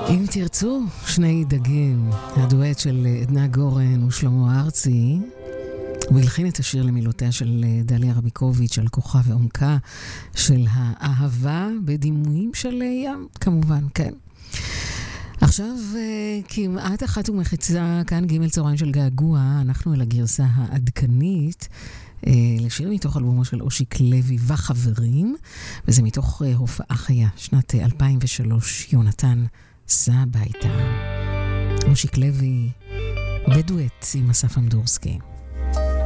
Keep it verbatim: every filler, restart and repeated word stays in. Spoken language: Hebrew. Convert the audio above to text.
אם תרצו, שני דגים, הדואט של עדנה גורן ושלמה ארצי, הוא הלחין את השיר למילותיה של דליה רביקוביץ' על כוחה ועומקה של האהבה בדימויים של ים, כמובן, כן. עכשיו, כמעט אחת ומחצה, כאן ג' צהריים של געגוע, אנחנו אל הגרסה העדכנית, לשיר מתוך אלבומו של אושיק לוי וחברים, וזה מתוך הופעה חיה, שנת אלפיים ושלוש, יונתן סע הביתה. אושיק לוי בדואט עם אסף אמדורסקי.